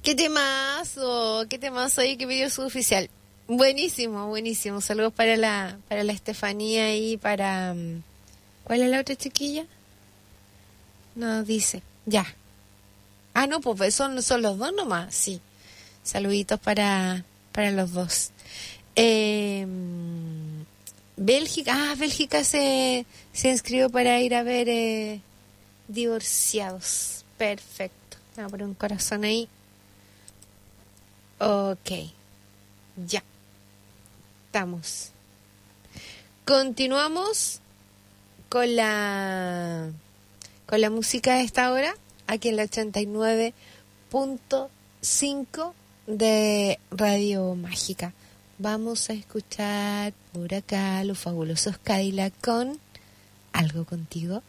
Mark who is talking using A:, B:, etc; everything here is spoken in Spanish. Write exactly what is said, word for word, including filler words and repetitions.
A: ¿Qué temazo? ¿Qué temazo ahí que pidió su oficial? Buenísimo, buenísimo. Saludos para la para la Estefanía y para... ¿Cuál es la otra chiquilla? No, dice. Ya. Ah, no, pues son, son los dos nomás. Sí. Saluditos para, para los dos. Eh, Bélgica. Ah, Bélgica se, se inscribió para ir a ver eh, Divorciados. Perfecto. Voy a poner un corazón ahí. Ok. Ya. Estamos. Continuamos con la con la música de esta hora, aquí en la ochenta y nueve punto cinco de Radio Mágica. Vamos a escuchar por acá los fabulosos Cadillac con Algo Contigo.